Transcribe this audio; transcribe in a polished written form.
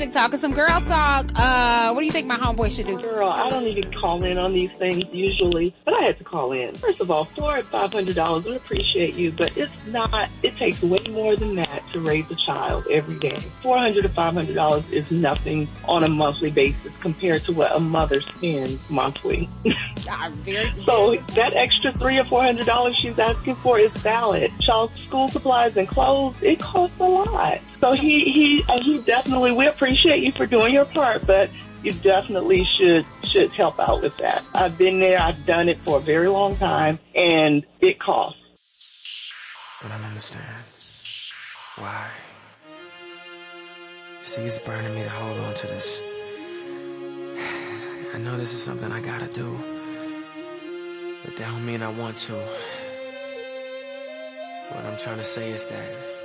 Magic Talk. It's some girl talk. What do you think my homeboy should do? Girl, I don't even call in on these things usually, but I had to call in. First of all, $400 or $500, we appreciate you, but it's not, it takes way more than that to raise a child every day. $400 to $500 is nothing on a monthly basis compared to what a mother spends monthly. So that extra $300 or $400 she's asking for is valid. Child's school supplies and clothes, it costs a lot. So he definitely, we appreciate you for doing your part, but you definitely should help out with that. I've been there, I've done it for a very long time, and it costs. I don't understand. Why? See, it's burning me to hold on to this. I know this is something I gotta do, but that don't mean I want to. What I'm trying to say is that